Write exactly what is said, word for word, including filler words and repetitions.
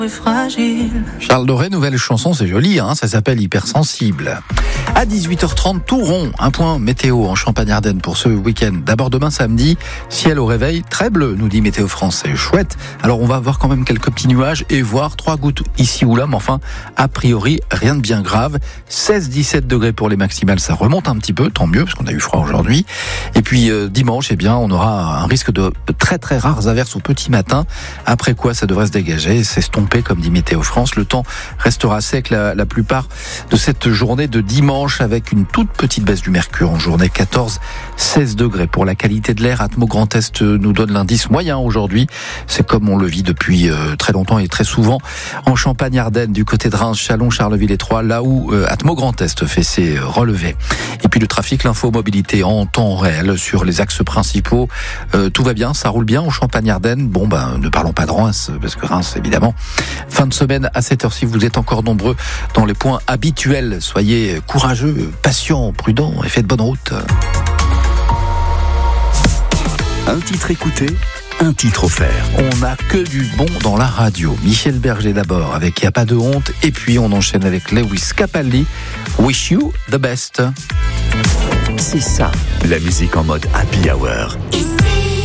Fragile. Charles Doré, nouvelle chanson, c'est joli, hein, ça s'appelle Hypersensible. À dix-huit heures trente, tout rond, un point météo en Champagne-Ardenne pour ce week-end. D'abord demain samedi, ciel au réveil très bleu, nous dit Météo France, c'est chouette. Alors on va avoir quand même quelques petits nuages et voir trois gouttes ici ou là, mais enfin, a priori, rien de bien grave. seize à dix-sept degrés pour les maximales, ça remonte un petit peu, tant mieux, parce qu'on a eu froid aujourd'hui. Et puis euh, dimanche, eh bien, on aura un risque de très très rares averses au petit matin, après quoi ça devrait se dégager, s'estomper comme dit Météo France. Le temps restera sec la, la plupart de cette journée de dimanche avec une toute petite baisse du mercure en journée, quatorze à seize degrés. Pour la qualité de l'air, Atmo Grand Est nous donne l'indice moyen aujourd'hui. C'est comme on le vit depuis euh, très longtemps et très souvent en Champagne-Ardenne, du côté de Reims, Châlons, Charleville et Troyes, là où euh, Atmo Grand Est fait ses relevés. Et puis le trafic, l'info mobilité en temps réel sur les axes principaux. Euh, tout va bien, ça roule bien en Champagne-Ardenne. Bon, ben, ne parlons pas de Reims, parce que Reims, évidemment, fin de semaine à cette heure-ci, vous êtes encore nombreux dans les points habituels. Soyez courageux, patients, prudents et faites bonne route. Un titre écouté, un titre offert. On n'a que du bon dans la radio. Michel Berger d'abord avec Y a pas de honte, et puis on enchaîne avec Lewis Capaldi, Wish You the Best. C'est ça, la musique en mode happy hour.